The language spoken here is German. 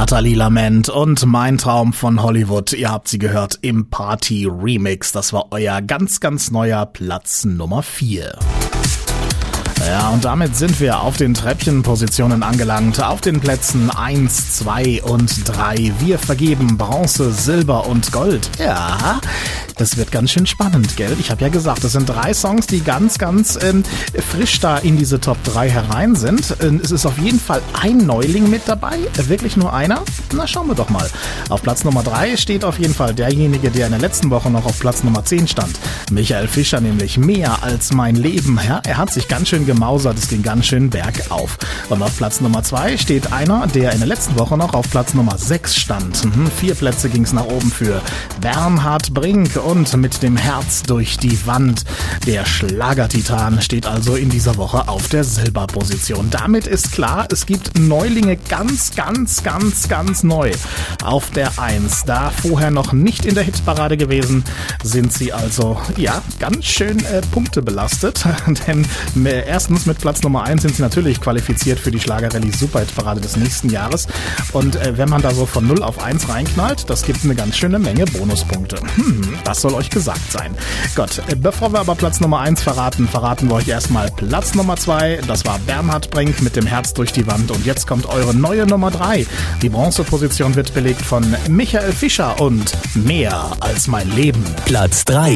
Nathalie Lament und Mein Traum von Hollywood. Ihr habt sie gehört im Party-Remix. Das war euer ganz, ganz neuer Platz Nummer 4. Ja, und damit sind wir auf den Treppchenpositionen angelangt, auf den Plätzen 1, 2 und 3. Wir vergeben Bronze, Silber und Gold. Ja, das wird ganz schön spannend, gell? Ich habe ja gesagt, das sind 3 Songs, die ganz, ganz frisch da in diese Top 3 herein sind. Es ist auf jeden Fall ein Neuling mit dabei, wirklich nur einer. Na, schauen wir doch mal. Auf Platz Nummer 3 steht auf jeden Fall derjenige, der in der letzten Woche noch auf Platz Nummer 10 stand. Michael Fischer, nämlich Mehr als mein Leben. Ja, er hat sich ganz schön gemausert, es ging ganz schön bergauf. Und auf Platz Nummer 2 steht einer, der in der letzten Woche noch auf Platz Nummer 6 stand. 4 Plätze ging es nach oben für Bernhard Brink und Mit dem Herz durch die Wand. Der Schlagertitan steht also in dieser Woche auf der Silberposition. Damit ist klar, es gibt Neulinge ganz, ganz, ganz, ganz neu auf der 1. Da vorher noch nicht in der Hitparade gewesen, sind sie also, ja, ganz schön punktebelastet. Denn erstens mit Platz Nummer 1 sind sie natürlich qualifiziert für die Schlager-Rallye Superhitparade des nächsten Jahres. Und wenn man da so von 0 auf 1 reinknallt, das gibt eine ganz schöne Menge Bonuspunkte. Das soll euch gesagt sein. Gott, bevor wir aber Platz Nummer 1 verraten wir euch erstmal Platz Nummer 2. Das war Bernhard Brink mit dem Herz durch die Wand. Und jetzt kommt eure neue Nummer 3. Die Bronzeposition wird belegt von Michael Fischer und Mehr als mein Leben. Platz 3.